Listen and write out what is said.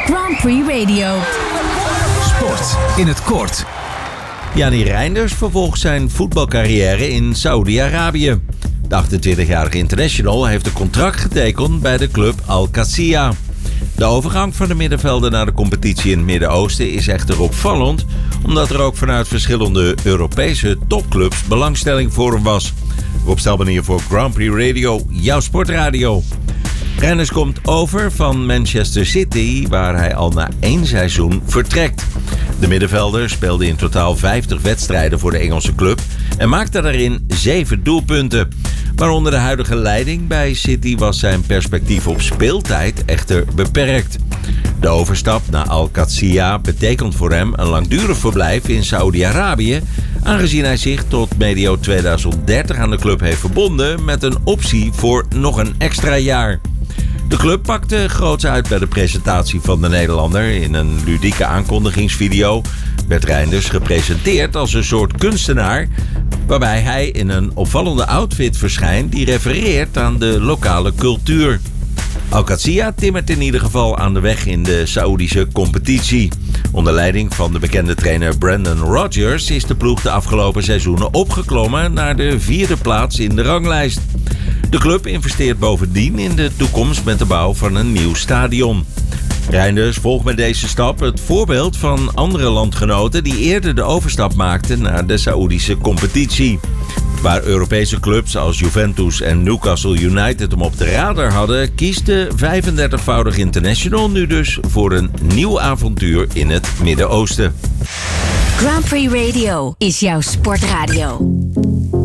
Grand Prix Radio. Sport in het kort. Gianni Reinders vervolgt zijn voetbalcarrière in Saudi-Arabië. De 28-jarige international heeft een contract getekend bij de club Al Qadsiya. De overgang van de middenvelder naar de competitie in het Midden-Oosten is echter opvallend, omdat er ook vanuit verschillende Europese topclubs belangstelling voor hem was. Rob Stelman hier voor Grand Prix Radio, jouw sportradio. Reinders komt over van Manchester City, waar hij al na 1 seizoen vertrekt. De middenvelder speelde in totaal 50 wedstrijden voor de Engelse club en maakte daarin 7 doelpunten. Maar onder de huidige leiding bij City was zijn perspectief op speeltijd echter beperkt. De overstap naar Al Qadsiya betekent voor hem een langdurig verblijf in Saudi-Arabië, aangezien hij zich tot medio 2030 aan de club heeft verbonden met een optie voor nog een extra jaar. De club pakte groots uit bij de presentatie van de Nederlander. In een ludieke aankondigingsvideo werd Reinders gepresenteerd als een soort kunstenaar, waarbij hij in een opvallende outfit verschijnt die refereert aan de lokale cultuur. Al Qadsiya timmert in ieder geval aan de weg in de Saoedische competitie. Onder leiding van de bekende trainer Brendan Rodgers is de ploeg de afgelopen seizoenen opgeklommen naar de 4e plaats in de ranglijst. De club investeert bovendien in de toekomst met de bouw van een nieuw stadion. Reinders volgt met deze stap het voorbeeld van andere landgenoten die eerder de overstap maakten naar de Saoedische competitie. Waar Europese clubs als Juventus en Newcastle United hem op de radar hadden, kiest de 35-voudig international nu dus voor een nieuw avontuur in het Midden-Oosten. Grand Prix Radio is jouw sportradio.